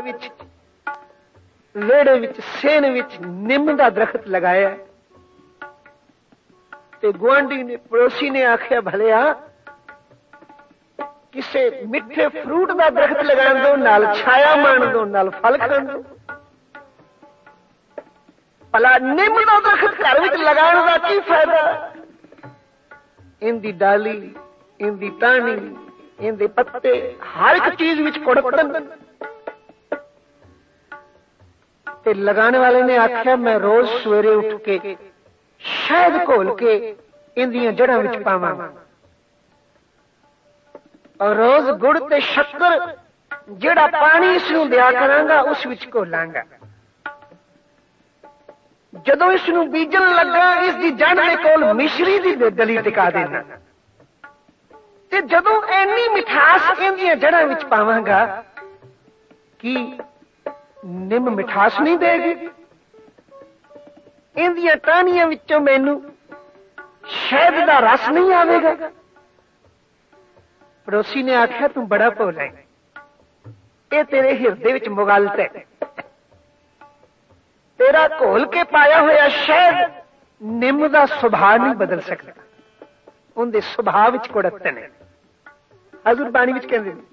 विच वेड़े विच सेन विच निम दा दरख्त लगाया ते गुआंढी ने पड़ोसी ने आख्या भलिया किसे मिठे फ्रूट का दरख्त लगा दो नाल छाया मान दो नाल फल खाण दो भला निम का दरख्त घर विच लगाण दा की फायदा इनदी डाली इनदी टाहनी इनदे पत्ते हर एक चीज विच कुड़कदन ते लगाने वाले ने आख्या मैं रोज सवेरे उठ के शहद घोल के इंदियां जड़ां विच पावां और रोज गुड़ ते शक्कर जेड़ा पानी इसनूं दिया करांगा उस विच घोलांगा जदों इसनूं बीजन लगा इसकी जड़ दे कोल मिश्री दी दली टिका देना ते जदों इन्नी मिठास इंदियां जड़ां विच पावांगा कि निम मिठास नहीं देगी इंदियां टहनियां विचों मैनू शहद दा रस नहीं आवेगा। पड़ोसी ने आख्या तू बड़ा भोला है ये तेरे हिरदे विच मुगलत है तेरा घोल के पाया होया शहद निम दा सुभाव नहीं बदल सकता उनके सुभाव विच कुड़त्तन है। हजूर बाणी विच कहंदे